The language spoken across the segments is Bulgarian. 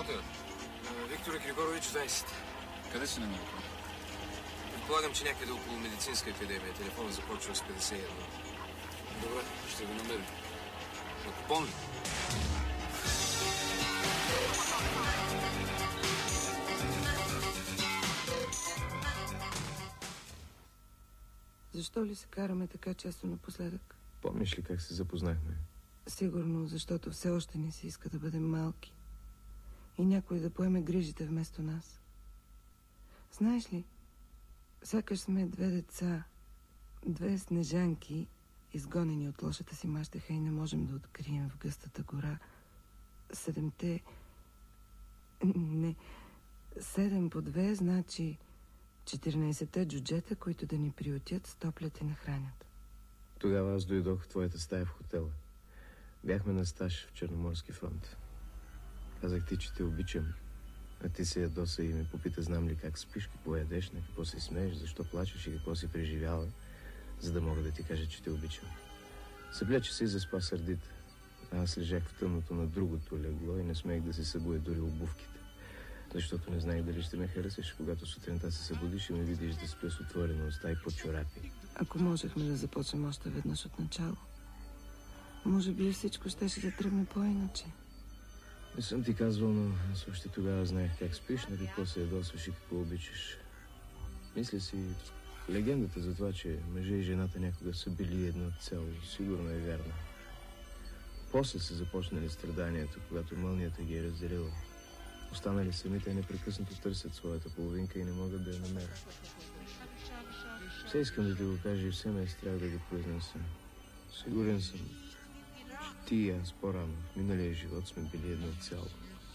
живота. Виктор Григорович Зайсите. Къде се намира? Предполагам, че някъде около медицинска академия. Телефонът започва с 51. Добре, ще го намерим. На купон ли? Защо ли се караме така често напоследък? Помниш ли как се запознахме? Сигурно, защото все още не се иска да бъдем малки. И някой да поеме грижите вместо нас. Знаеш ли, сякаш сме две деца, две снежанки, изгонени от лошата си мащеха и не можем да открием в гъстата гора 7 по 2, значи 14-те джуджета, които да ни приютят, стоплят и нахранят. Тогава аз дойдох в твоята стая в хотела. Бяхме на стаж в Черноморски фронт. Казах ти, че те обичам. А ти се ядоса и ме попита, знам ли как спиш, какво ядеш, на какво се смееш, защо плачеш и какво си преживяла, за да мога да ти кажа, че те обичам. Съблече се и заспа сърдита. А аз лежах в тъмното на другото легло и не смех да се събуя дори обувките. Защото не знаех дали ще ме харесаш, когато сутринта се събудиш и ме видиш да спя с отворена уста и по чорапи. Ако можехме да започнем още веднъж от начало, може би всичко щеше да тръгне по-иначе. Не съм ти казвал, но аз още тогава знаех как спиш, на какво се ядосваш и какво обичаш. Мисля си, легендата за това, че мъжа и жената някога са били едно цяло, сигурно е вярна. После са започнали страданията, когато мълнията ги е разделила. Останали самите непрекъснато търсят своята половинка и не могат да я намерят. Все искам да ти го кажа и все ме е страх да го произнеса. Сигурен съм, че ти и аз по-рано в миналия живот сме били едно цяло.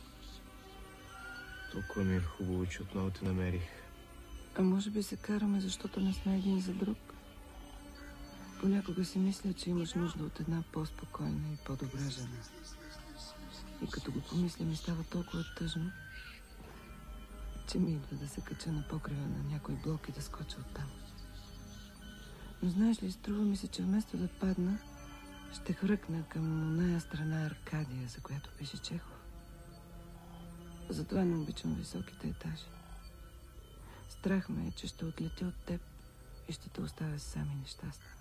Толкова ми е хубаво, че отново те намерих. А може би се караме, защото не сме един за друг. Понякога си мисля, че имаш нужда от една по-спокойна и по-добра жена. И като го помисля, ми става толкова тъжно, че ми идва да се кача на покрива на някой блок и да скоча оттам. Но знаеш ли, струва ми се, че вместо да падна, ще хръкна към оная страна Аркадия, за която пише Чехов. Затова не обичам високите етажи. Страх ме е, че ще отлетя от теб и ще те оставя сам и нещастен.